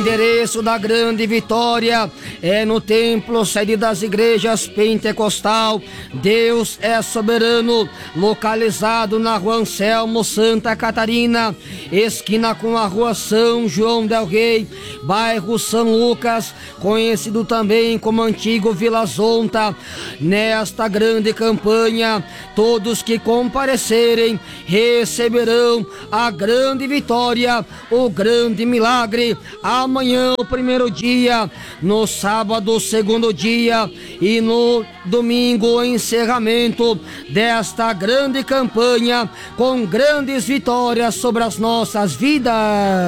endereço da Grande Vitória é no templo, sede das igrejas pentecostal. Deus é soberano, localizado na Rua Anselmo, Santa Catarina, esquina com a Rua São João del Rei, bairro São Lucas, conhecido também como antigo Vila Zonta. Nesta grande campanha, todos que comparecerem receberão a grande vitória, o grande milagre. Amanhã, o primeiro dia, no sábado, o segundo dia e no domingo, o encerramento desta grande campanha com grandes vitórias sobre as nossas vidas.